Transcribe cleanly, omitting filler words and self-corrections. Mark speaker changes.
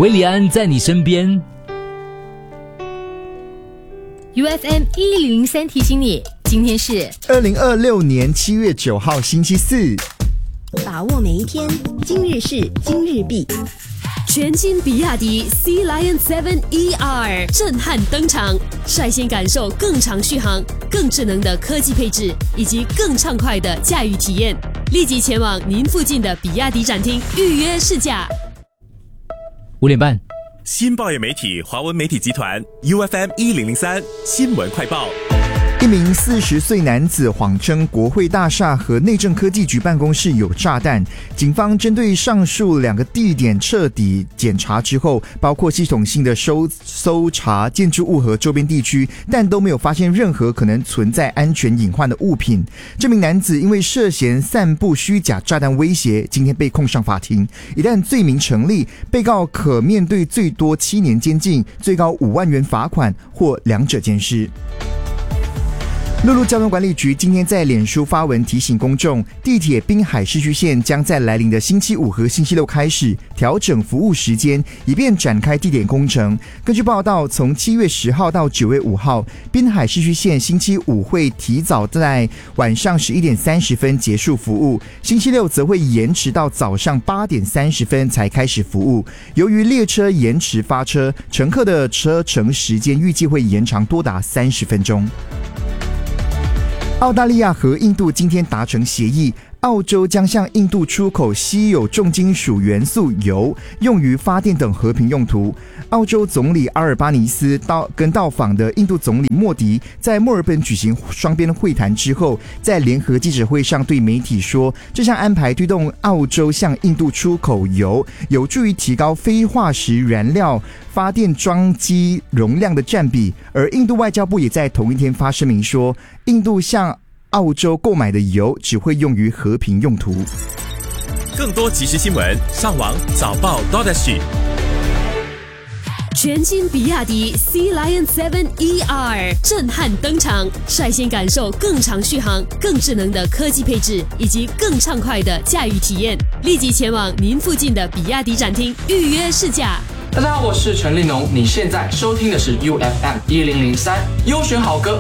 Speaker 1: 维里安在你身边。
Speaker 2: UFM 1003提醒你，今天是
Speaker 3: 2026年7月9号星期四。
Speaker 4: 把握每一天，今日事今日毕。
Speaker 5: 全新比亚迪 Sea Lion 7 ER 震撼登场，率先感受更长续航、更智能的科技配置以及更畅快的驾驭体验。立即前往您附近的比亚迪展厅预约试驾。
Speaker 1: 5点半，
Speaker 6: 新报业媒体华文媒体集团 UFM 1003新闻快报。
Speaker 3: 一名40岁男子谎称国会大厦和内政科技局办公室有炸弹，警方针对上述2个地点彻底检查之后，包括系统性的搜查建筑物和周边地区，但都没有发现任何可能存在安全隐患的物品。这名男子因为涉嫌散布虚假炸弹威胁，今天被控上法庭。一旦罪名成立，被告可面对最多7年监禁，最高5万元罚款或2者兼施。陆路交通管理局今天在脸书发文提醒公众，地铁滨海市区线将在来临的星期5和星期6开始调整服务时间，以便展开地点工程。根据报道，从7月10号到9月5号，滨海市区线星期5会提早在晚上11点30分结束服务，星期6则会延迟到早上8点30分才开始服务。由于列车延迟发车，乘客的车程时间预计会延长多达30分钟。澳大利亚和印度今天达成协议，澳洲将向印度出口稀有重金属元素铀，用于发电等和平用途。澳洲总理阿尔巴尼斯跟到访的印度总理莫迪在墨尔本举行双边会谈之后，在联合记者会上对媒体说，这项安排推动澳洲向印度出口铀，有助于提高非化石燃料发电装机容量的占比。而印度外交部也在同一天发声明说，印度向澳洲购买的铀只会用于和平用途。
Speaker 6: 更多即时新闻，上网早报 .SG。
Speaker 5: 全新比亚迪 Sea Lion 7 ER 震撼登场，率先感受更长续航、更智能的科技配置以及更畅快的驾驭体验。立即前往您附近的比亚迪展厅预约试驾。
Speaker 7: 大家好，我是陈立农，你现在收听的是 UFM 1003优选好歌